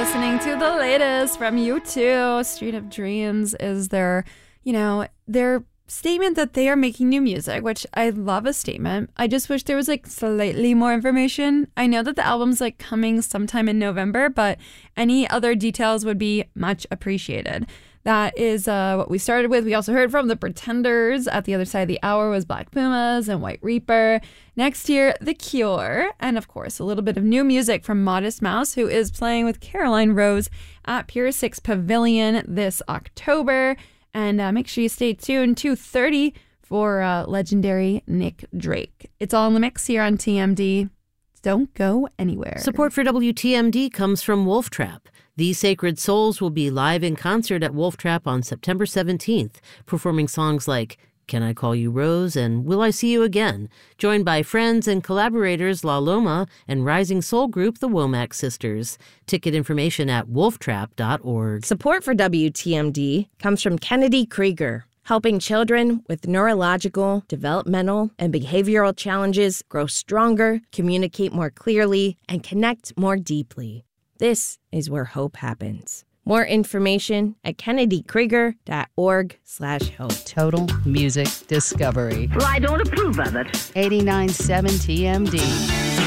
listening to the latest from U2. Street of Dreams is their statement that they are making new music, which I love a statement. I just wish there was like slightly more information. I know that the album's like coming sometime in November, but any other details would be much appreciated. That is what we started with. We also heard from The Pretenders. At the other side of the hour was Black Pumas and White Reaper. Next year, The Cure. And of course, a little bit of new music from Modest Mouse, who is playing with Caroline Rose at Pier 6 Pavilion this October. And make sure you stay tuned, 2:30 for legendary Nick Drake. It's all in the mix here on TMD. Don't go anywhere. Support for WTMD comes from Wolf Trap. These Sacred Souls will be live in concert at Wolf Trap on September 17th, performing songs like Can I Call You Rose and Will I See You Again, joined by friends and collaborators La Loma and rising soul group the Womack Sisters. Ticket information at wolftrap.org. Support for WTMD comes from Kennedy Krieger, helping children with neurological, developmental, and behavioral challenges grow stronger, communicate more clearly, and connect more deeply. This is where hope happens. More information at kennedykrieger.org/hope. Total Music Discovery. Well, I don't approve of it. 89.7 TMD.